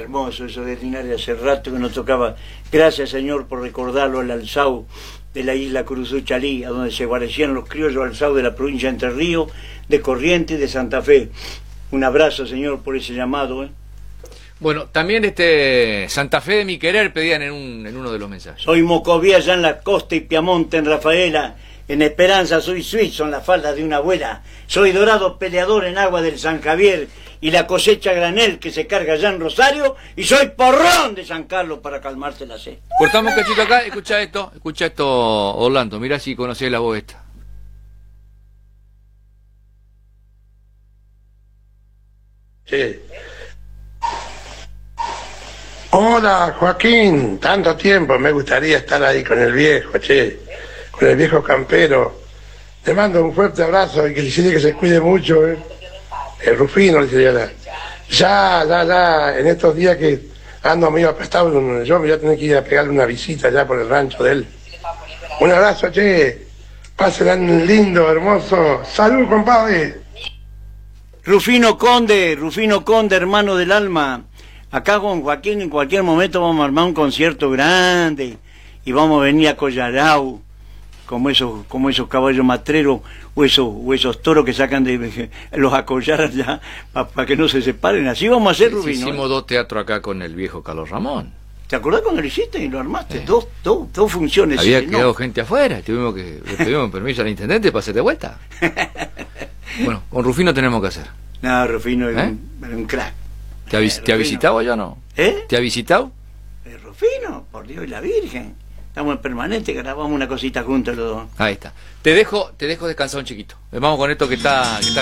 Hermoso eso de Linares, hace rato que nos tocaba. Gracias, Señor, por recordarlo al alzao de la isla Curuzuchalí, a donde se guarecían los criollos alzaos de la provincia de Entre Ríos, de Corrientes y de Santa Fe. Un abrazo, Señor, por ese llamado. Bueno, también Santa Fe de mi querer pedían en uno de los mensajes. Soy Mocovía allá en la costa y Piamonte en Rafaela. En Esperanza soy suizo en la falda de una abuela. Soy dorado peleador en agua del San Javier y la cosecha granel que se carga allá en Rosario. Y soy porrón de San Carlos para calmarse la sed. Cortamos un cachito acá, escucha esto, Orlando. Mirá si conocés la voz esta. Sí. Hola, Joaquín, tanto tiempo, me gustaría estar ahí con el viejo, con el viejo campero. Te mando un fuerte abrazo y que que se cuide mucho, El Rufino, le diría. Ya, en estos días que ando medio apestado, yo me voy a tener que ir a pegarle una visita ya por el rancho de él. Un abrazo, pásenla lindo, hermoso. Salud, compadre. Rufino Conde, hermano del alma. Acá con Joaquín en cualquier momento vamos a armar un concierto grande y vamos a venir a Collarao, como esos caballos matreros o esos toros que sacan de los acollar ya para que no se separen. Así vamos a hacer, Sí, Rufino. Hicimos 2 teatros acá con el viejo Carlos Ramón. ¿Te acordás cuando lo hiciste y lo armaste? Dos funciones. Había quedado gente afuera, le pedimos permiso al intendente para hacer de vuelta. Bueno, con Rufino tenemos que hacer. No, Rufino es un crack. ¿Te ha visitado ya o no? ¿Te ha visitado? Rufino, por Dios y la Virgen. Estamos en permanente, grabamos una cosita juntos los dos. Ahí está. Te dejo descansar un chiquito. Vamos con esto que está